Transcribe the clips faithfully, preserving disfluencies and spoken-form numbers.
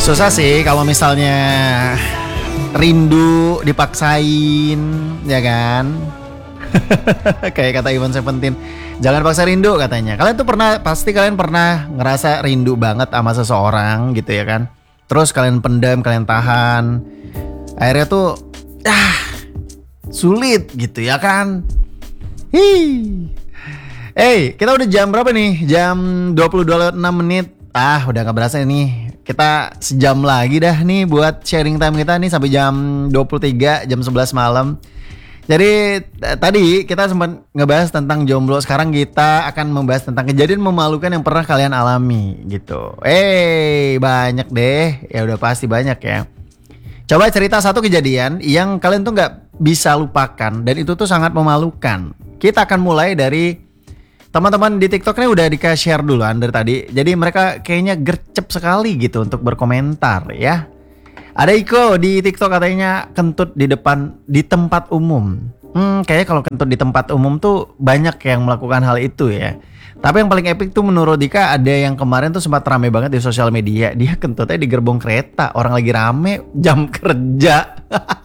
Susah sih kalau misalnya rindu dipaksain, ya kan? Kayak kata Iwan Seventeen, jangan paksa rindu katanya. Kalian tuh pernah, pasti kalian pernah ngerasa rindu banget sama seseorang gitu ya kan? Terus kalian pendam, kalian tahan. Akhirnya tuh, ah, sulit gitu ya kan? Hii. Hey, kita udah jam berapa nih? Jam dua puluh dua lewat enam menit. Ah, udah gak berasa nih. Kita sejam lagi dah nih buat sharing time kita nih sampai jam dua puluh tiga, jam sebelas malam. Jadi t- tadi kita sempat ngebahas tentang jomblo. Sekarang kita akan membahas tentang kejadian memalukan yang pernah kalian alami gitu. Eh, banyak deh. Ya udah pasti banyak ya. Coba cerita satu kejadian yang kalian tuh nggak bisa lupakan dan itu tuh sangat memalukan. Kita akan mulai dari teman-teman di TikTok ini udah dikasih share duluan dari tadi. Jadi mereka kayaknya gercep sekali gitu untuk berkomentar ya. Ada Iko di TikTok katanya kentut di depan di tempat umum. Hmm, kayaknya kalau kentut di tempat umum tuh banyak yang melakukan hal itu ya. Tapi yang paling epic tuh menurut Dika ada yang kemarin tuh sempat rame banget di sosial media. Dia kentutnya di gerbong kereta, orang lagi rame jam kerja.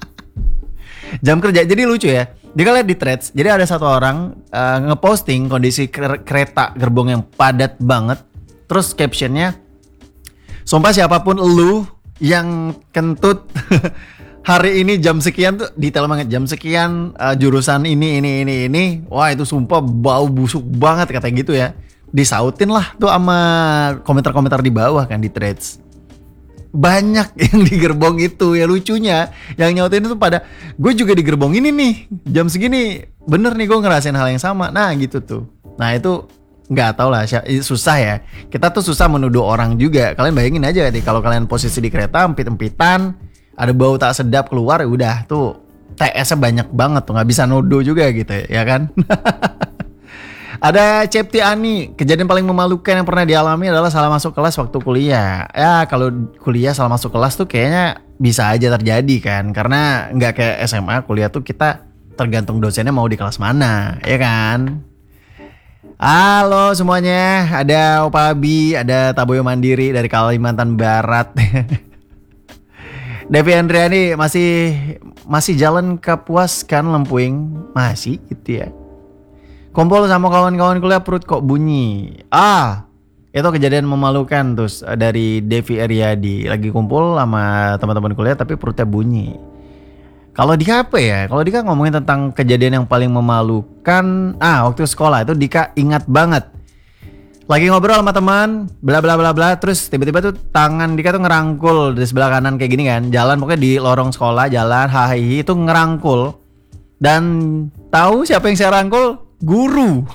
Jam kerja, jadi lucu ya. Dia lihat di threads, jadi ada satu orang uh, ngeposting kondisi kereta gerbong yang padat banget. Terus captionnya, sumpah siapapun lu yang kentut hari ini jam sekian tuh detail banget. Jam sekian uh, jurusan ini, ini, ini, ini. Wah itu sumpah bau busuk banget katanya gitu ya. Disautin lah tuh sama komentar-komentar di bawah kan di threads. Banyak yang di gerbong itu ya, lucunya yang nyautin itu pada gue juga di gerbong ini nih jam segini, bener nih gue ngerasain hal yang sama. Nah gitu tuh. Nah itu nggak tau lah, susah ya, kita tuh susah menuduh orang juga. Kalian bayangin aja nih kalau kalian posisi di kereta empit-empitan, ada bau tak sedap keluar, ya udah tuh T S-nya banyak banget tuh, nggak bisa nuduh juga gitu ya kan. Ada Cepti Ani, kejadian paling memalukan yang pernah dialami adalah salah masuk kelas waktu kuliah. Ya kalau kuliah salah masuk kelas tuh kayaknya bisa aja terjadi kan. Karena nggak kayak S M A, kuliah tuh kita tergantung dosennya mau di kelas mana, ya kan. Halo semuanya, ada Opa Abi, ada Taboyo Mandiri dari Kalimantan Barat. Devi Andriani masih masih jalan ke Puas kan Lempuing, masih gitu ya. Kumpul sama kawan-kawan kuliah perut kok bunyi. Ah, itu kejadian memalukan terus dari Devi Aryadi. Lagi kumpul sama teman-teman kuliah tapi perutnya bunyi. Kalau Dika apa ya? Kalau Dika ngomongin tentang kejadian yang paling memalukan, ah waktu sekolah itu Dika ingat banget. Lagi ngobrol sama teman, bla bla bla bla, terus tiba-tiba tuh tangan Dika tuh ngerangkul di sebelah kanan kayak gini kan. Jalan pokoknya di lorong sekolah, jalan hahihi itu ngerangkul. Dan tahu siapa yang saya rangkul? Guru.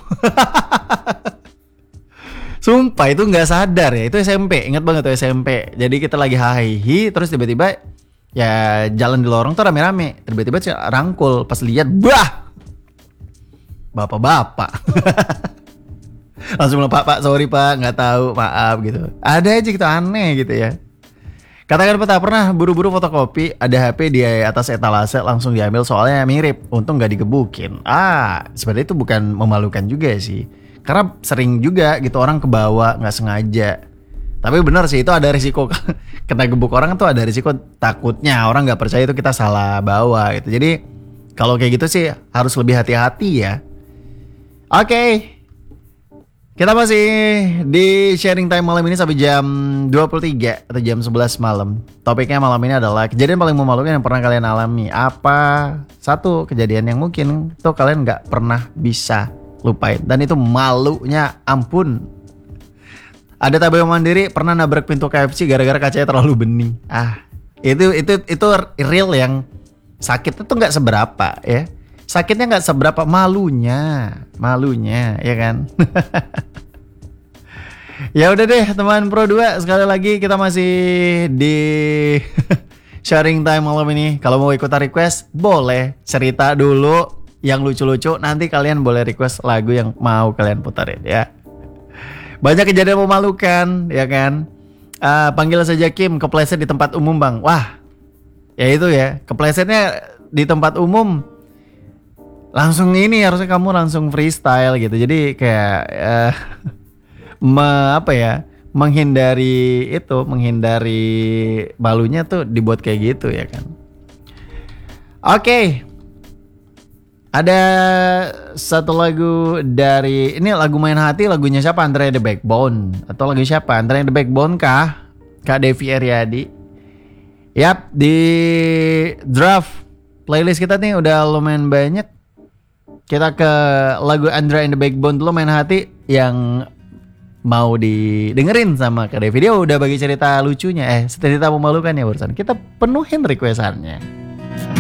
Sumpah itu gak sadar ya. Itu S M P, ingat banget tuh S M P. Jadi kita lagi hahihi, terus tiba-tiba ya jalan di lorong tuh rame-rame. Tiba-tiba rangkul, pas lihat, bah, bapak-bapak. Langsung bilang, pak, pak, sorry pak, gak tahu, maaf gitu. Ada aja gitu, aneh gitu ya. Katakan peta pernah buru-buru fotokopi, ada H P di atas etalase langsung diambil soalnya mirip, untung gak digebukin. Ah, sebenarnya itu bukan memalukan juga sih, karena sering juga gitu orang kebawa nggak sengaja. Tapi benar sih itu ada risiko kena gebuk orang tuh, ada risiko takutnya orang nggak percaya itu kita salah bawa gitu. Jadi kalau kayak gitu sih harus lebih hati-hati ya. Oke. Okay. Kita masih di sharing time malam ini sampai jam dua puluh tiga atau jam sebelas malam. Topiknya malam ini adalah kejadian paling memalukan yang pernah kalian alami. Apa satu kejadian yang mungkin tuh kalian gak pernah bisa lupain. Dan itu malunya ampun. Ada Taboyo Mandiri pernah nabrak pintu K F C gara-gara kacanya terlalu bening. Ah, itu itu itu real yang sakitnya tuh gak seberapa ya. Sakitnya nggak seberapa, malunya, malunya, ya kan? Ya udah deh teman Pro dua, sekali lagi kita masih di sharing time malam ini. Kalau mau ikutan request, boleh cerita dulu yang lucu-lucu. Nanti kalian boleh request lagu yang mau kalian putarin ya. Banyak kejadian memalukan, ya kan? Uh, panggil saja Kim, kepleset di tempat umum bang. Wah, ya itu ya, keplesetnya di tempat umum. Langsung ini harusnya kamu langsung freestyle gitu. Jadi kayak uh, me, apa ya? menghindari itu, menghindari malunya tuh dibuat kayak gitu ya kan. Oke. Ada satu lagu dari, ini lagu Main Hati, lagunya siapa? Andre The Backbone atau lagu siapa? Andre The Backbone kah? Kak Devi Aryadi. Yap, di draft playlist kita nih udah lumayan banyak. Kita ke lagu Andre and the Backbone dulu, Main Hati, yang mau didengerin sama Kak Devi. Dia udah bagi cerita lucunya, eh cerita memalukan ya barusan. Kita penuhin requestannya.